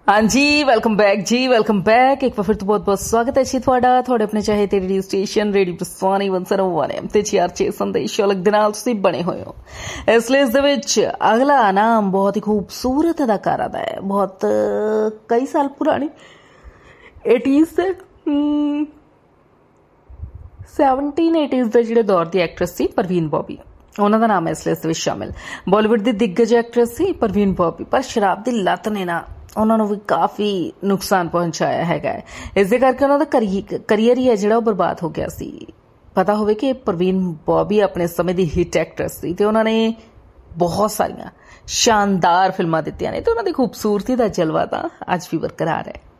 हाँ जी, welcome back जी, welcome back. एक बार फिर तो बहुत बहुत स्वागत है जी ਤੁਹਾਡਾ ਤੁਹਾਡੇ ਆਪਣੇ ਚਾਹੇ ਤੇ ਰੇਡੀਓ ਸਟੇਸ਼ਨ ਰੇਡੀਓ ਪ੍ਰਸਾਨੀ 101 ਤੇ ਚਰਚੇ ਸੰਦੇਸ਼ ਅਲੱਗ ਦੇ ਨਾਲ ਤੁਸੀਂ ਬਣੇ ਹੋਏ ਹੋ। ਇਸ ਲਈ ਇਸ ਦੇ ਵਿੱਚ ਅਗਲਾ ਨਾਮ ਬਹੁਤ ਹੀ ਖੂਬਸੂਰਤ ਅਦਾਕਾਰਾ ਦਾ ਹੈ, ਬਹੁਤ ਕਈ ਸਾਲ ਪੁਰਾਣੀ 80s ਦੇ 1780s ਦੇ ਜਿਹੜੇ ਦੌਰ ਦੀ ਐਕਟਰੈਸ ਸੀ परवीन बॉबी। ਉਹਨਾਂ ਦਾ ਨਾਮ ਇਸ ਲਿਸਟ ਵਿੱਚ ਸ਼ਾਮਿਲ। ਬਾਲੀਵੁੱਡ ਦੀ ਦਿੱਗਜ ਐਕਟਰੈਸ ਸੀ परवीन बॉबी, ਪਰ ਸ਼ਰਾਬ ਦੀ ਲੱਤ ਨੇ ਨਾ ਉਹਨਾਂ ਨੂੰ ਵੀ ਕਾਫੀ ਨੁਕਸਾਨ ਪਹੁੰਚਾਇਆ ਹੈਗਾ। ਇਸ ਦੇ ਕਰਕੇ ਉਹਨਾਂ ਦਾ ਕਰੀਅਰ ਹੀ ਹੈ ਜਿਹੜਾ ਉਹ ਬਰਬਾਦ ਹੋ ਗਿਆ ਸੀ। ਪਤਾ ਹੋਵੇ ਕਿ परवीन बॉबी ਆਪਣੇ ਸਮੇਂ ਦੀ ਹਿੱਟ ਐਕਟਰੈਸ ਸੀ ਤੇ ਉਹਨਾਂ ਨੇ ਬਹੁਤ ਸਾਰੀਆਂ ਸ਼ਾਨਦਾਰ ਫਿਲਮਾਂ ਦਿੱਤੀਆਂ ਨੇ ਤੇ ਉਹਨਾਂ ਦੀ ਖੂਬਸੂਰਤੀ ਦਾ ਜਲਵਾ ਤਾਂ ਅੱਜ ਵੀ ਬਰਕਰਾਰ ਹੈ।